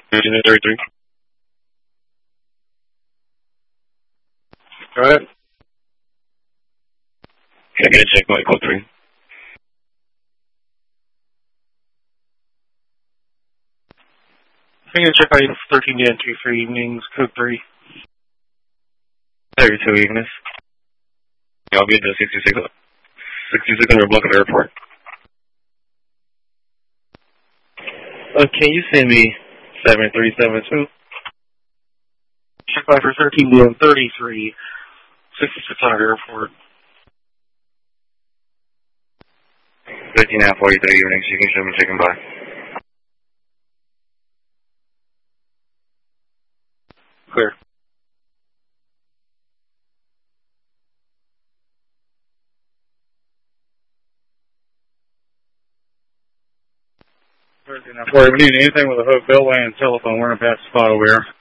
1333. Go ahead. Can I get a check by code 3? Can I get a check by 13-23 evenings, code 3? 32 evenings. I'll be at the 6600 block of airport. Can you send me 7372? Check by for 13-33, 6600 airport. 13-43 evenings, you can show me checking by. Clear. If we need anything with a hook, Bell Land telephone, we're going to pass the spot over here.